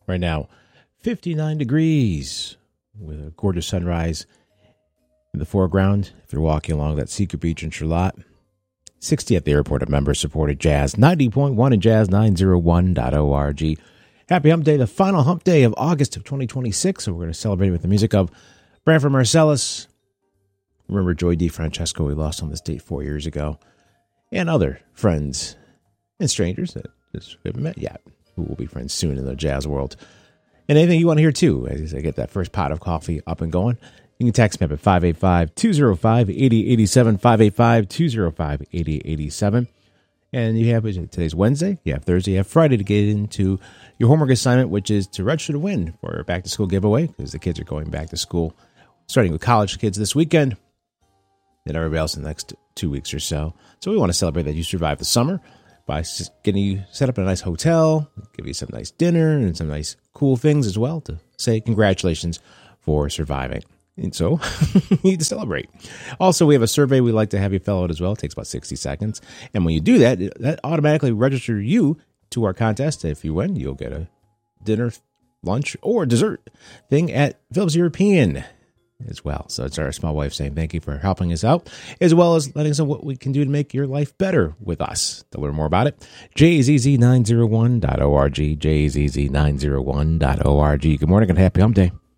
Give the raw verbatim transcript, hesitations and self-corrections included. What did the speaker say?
Right now, fifty-nine degrees with a gorgeous sunrise in the foreground. If you're walking along that secret beach in Charlotte, sixty at the airport of member-supported Jazz ninety point one and jazz nine oh one dot org. Happy Hump Day, the final hump day of August of twenty twenty-six. So we're going to celebrate with the music of Branford Marsalis. Remember Joey DeFrancesco we lost on this date four years ago. And other friends and strangers that just we haven't met yet, who will be friends soon in the jazz world. And anything you want to hear, too, as I get that first pot of coffee up and going, you can text me up at five eight five, two oh five, eight oh eight seven, five eight five, two oh five, eight oh eight seven. And you have, today's Wednesday, you have Thursday, you have Friday to get into your homework assignment, which is to register to win for a back-to-school giveaway, because the kids are going back to school, starting with college kids this weekend, and everybody else in the next two weeks or so. So we want to celebrate that you survived the summer by getting you set up in a nice hotel, give you some nice dinner and some nice cool things as well to say congratulations for surviving. And so you need to celebrate. Also, we have a survey we'd like to have you fill out as well. It takes about sixty seconds. And when you do that, that automatically registers you to our contest. If you win, you'll get a dinner, lunch, or dessert thing at Phillips European as well. So it's our small way of saying thank you for helping us out, as well as letting us know what we can do to make your life better with us. To learn more about it, J A Z Z nine oh one dot org, J A Z Z nine oh one dot org. Good morning and happy hump day.